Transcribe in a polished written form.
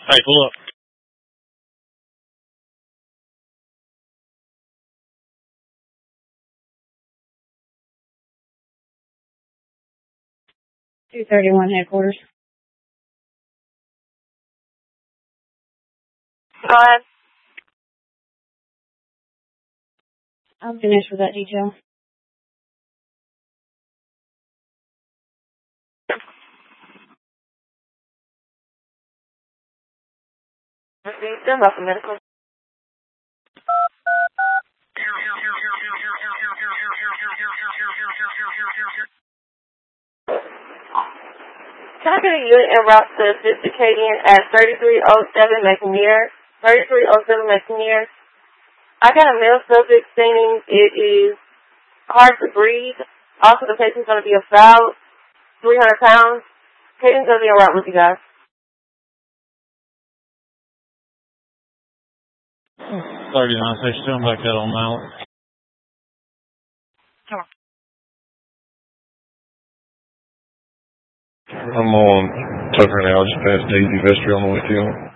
Hey, pull up. $231 headquarters. Go ahead. I'm finished with that detail. Stand up for medical. Can I get a unit en route to assist the Acadian at 3307 McNair? 3307 McNair. I got a male subject stating it is hard to breathe. Also, the patient's going to be about 300 pounds. Patient's going to be en route with you guys. 39, say still back out on Mallet. I'm on Tucker now, just past Daisy Vestry on the way to him.